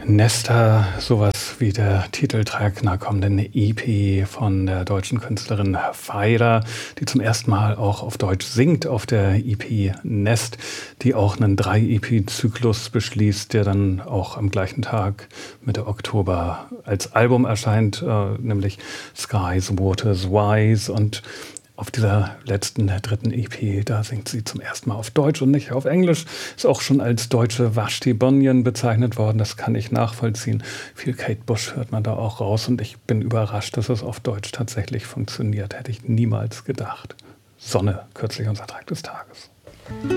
Nester, sowas wie der Titeltrack einer kommenden EP von der deutschen Künstlerin Phaida, die zum ersten Mal auch auf Deutsch singt auf der EP Nest, die auch einen 3-EP-Zyklus beschließt, der dann auch am gleichen Tag Mitte Oktober als Album erscheint, nämlich Skies, Waters, Wise. Und auf dieser letzten, der dritten EP, da singt sie zum ersten Mal auf Deutsch und nicht auf Englisch. Ist auch schon als deutsche Vashti Bunyan bezeichnet worden. Das kann ich nachvollziehen. Viel Kate Bush hört man da auch raus. Und ich bin überrascht, dass es auf Deutsch tatsächlich funktioniert. Hätte ich niemals gedacht. Sonne, kürzlich unser Tag des Tages.